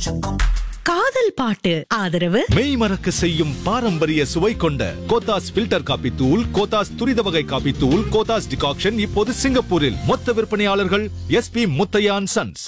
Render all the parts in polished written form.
காதல் பாட்டு ஆதரவு மெய் மறக்க செய்யும் பாரம்பரிய சுவை கொண்ட கோத்தாஸ் ஃபில்டர் காபி தூள், கோத்தாஸ் துரித வகை காபி தூள், கோத்தாஸ் டிகாக்ஷன் இப்போது சிங்கப்பூரில் மொத்த விற்பனையாளர்கள் SP முத்தையா அண்ட் சன்ஸ்.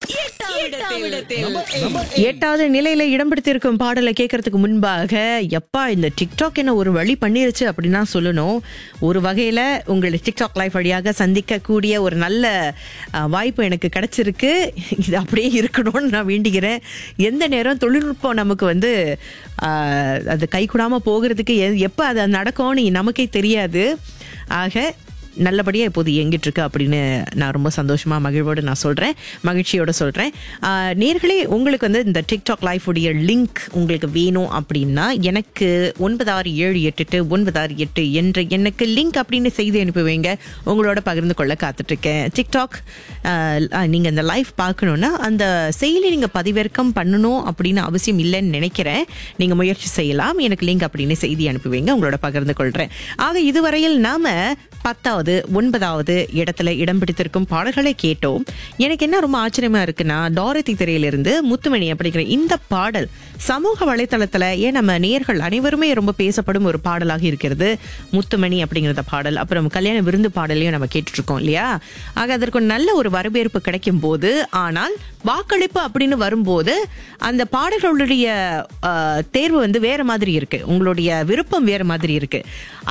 8வது நிலையில இடம் பிடித்திருக்கும் பாடலை கேட்கறதுக்கு முன்பாக எப்பா இந்த டிக்டாக் என்ன ஒரு வழி பண்ணிருச்சு அப்படின்னா சொல்லணும். ஒரு வகையில உங்களை டிக்டாக் லைவ் வழியாக சந்திக்க கூடிய ஒரு நல்ல வாய்ப்பு எனக்கு கிடைச்சிருக்கு. இது அப்படியே இருக்கணும்னு நான் வேண்டிக்கிறேன். எந்த நேரம் தொழில்நுட்பம் நமக்கு வந்து அது கை கூடாம போகிறதுக்கு எப்ப அது நடக்கும்னு நமக்கே தெரியாது. ஆக நல்லபடியாக இப்போது இயங்கிட்டு இருக்கு அப்படின்னு நான் ரொம்ப சந்தோஷமா மகிழ்வோடு நான் சொல்கிறேன், மகிழ்ச்சியோடு சொல்கிறேன். நேர்களே, உங்களுக்கு வந்து இந்த டிக்டாக் லைஃப் உடைய லிங்க் உங்களுக்கு வேணும் அப்படின்னா எனக்கு 96788968 என்ற எனக்கு லிங்க் அப்படின்னு செய்தி அனுப்புவீங்க. உங்களோட பகிர்ந்து கொள்ள காத்துட்ருக்கேன். டிக்டாக் நீங்கள் இந்த லைஃப் பார்க்கணுன்னா அந்த செயலி நீங்கள் பதிவிறக்கம் பண்ணணும் அப்படின்னு அவசியம் இல்லைன்னு நினைக்கிறேன். நீங்கள் முயற்சி செய்யலாம். எனக்கு லிங்க் அப்படின்னு செய்தி அனுப்புவீங்க, உங்களோட பகிர்ந்து கொள்கிறேன். ஆக இதுவரையில் நாம் 10வது 9வது இடத்துல இடம் பிடித்திருக்கும் பாடல்களை கேட்டோம். எனக்கு என்ன ரொம்ப ஆச்சரியமா இருக்குன்னா, டாரதி திரையிலிருந்து முத்துமணி அப்படிங்கிற இந்த பாடல் சமூக வலைத்தளத்துல நம்ம நேயர்கள் அனைவருமே ரொம்ப பேசப்படும் ஒரு பாடலாக இருக்கிறது. முத்துமணி அப்படிங்கிற பாடல், அப்புறம் கல்யாண விருந்து பாடலையும் நம்ம கேட்டுட்டு இருக்கோம் இல்லையா? ஆக அதற்கு நல்ல ஒரு வரவேற்பு கிடைக்கும் போது, ஆனால் வாக்களிப்பு அப்படின்னு வரும்போது அந்த பாடல்களுடைய தேர்வு வந்து வேற மாதிரி இருக்கு, உங்களுடைய விருப்பம் வேற மாதிரி இருக்கு.